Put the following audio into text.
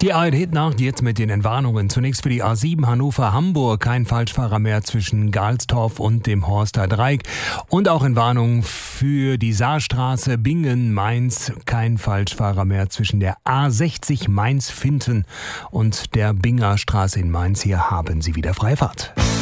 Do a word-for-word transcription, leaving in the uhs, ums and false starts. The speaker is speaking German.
Die A R D-Nacht jetzt mit den Entwarnungen. Zunächst für die A sieben Hannover-Hamburg. Kein Falschfahrer mehr zwischen Galstorf und dem Horster Dreieck. Und auch Entwarnung für die Saarstraße Bingen-Mainz. Kein Falschfahrer mehr zwischen der A sechzig Mainz-Finten und der Binger Straße in Mainz. Hier haben Sie wieder freie Fahrt.